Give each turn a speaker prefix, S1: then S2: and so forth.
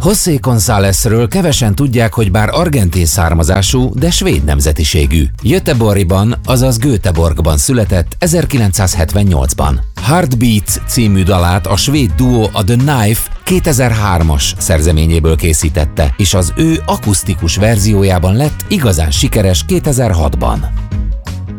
S1: José Gonzálezről kevesen tudják, hogy bár argentin származású, de svéd nemzetiségű. Göteborgban, azaz Göteborgban született 1978-ban. Heartbeats című dalát a svéd duó a The Knife 2003-as szerzeményéből készítette, és az ő akusztikus verziójában lett igazán sikeres 2006-ban.